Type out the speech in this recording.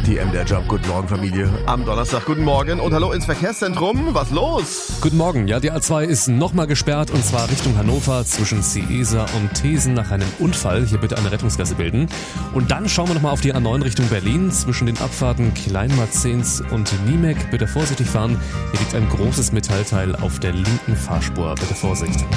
Die MDR Job. Guten Morgen, Familie. Am Donnerstag. Guten Morgen und hallo ins Verkehrszentrum. Was los? Guten Morgen. Ja, die A2 ist nochmal gesperrt und zwar Richtung Hannover zwischen Ciesa und Thesen nach einem Unfall. Hier bitte eine Rettungsgasse bilden. Und dann schauen wir nochmal auf die A9 Richtung Berlin. Zwischen den Abfahrten Kleinmarzens und Niemek. Bitte vorsichtig fahren. Hier liegt ein großes Metallteil auf der linken Fahrspur. Bitte Vorsicht.